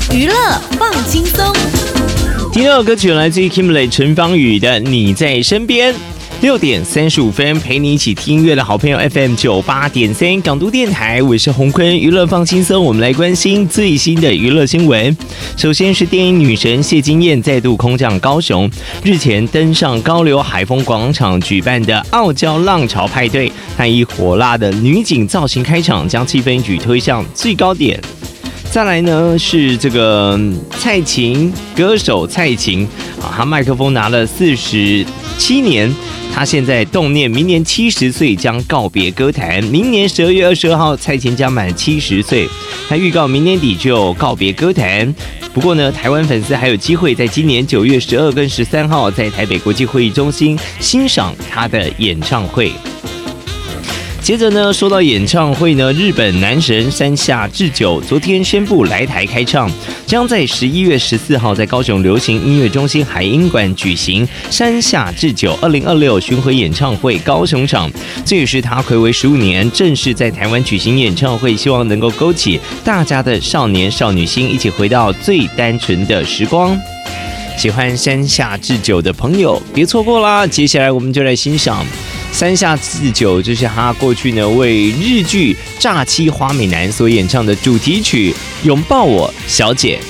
娱乐放轻松。 第二首歌曲来自于 Kimberly 陈芳语的《你在身边》。6点35分，陪你一起听音乐的好朋友 FM 98.3港都电台，我是洪坤，娱乐放轻松。我们来关心最新的娱乐新闻。首先是电影女神谢金燕再度空降高雄，日前登上高流海丰广场举办的傲娇浪潮派对，她以火辣的女警造型开场，将气氛一举推向最高点。再来呢是这个蔡琴，歌手蔡琴她麦克风拿了47年，她现在动念明年70岁将告别歌坛，明年12月22号蔡琴将满70岁，她预告明年底就告别歌坛。不过呢，台湾粉丝还有机会在今年9月12跟13号在台北国际会议中心欣赏她的演唱会。接着呢，说到演唱会呢，日本男神山下智久昨天宣布来台开唱，将在11月14号在高雄流行音乐中心海音馆举行山下智久2026巡回演唱会高雄场。这也是他睽违15年正式在台湾举行演唱会，希望能够勾起大家的少年少女心，一起回到最单纯的时光。喜欢山下智久的朋友别错过啦！接下来我们就来欣赏山下智久，就是他过去呢为日剧《诈欺花美男》所演唱的主题曲《拥抱我，小姐》。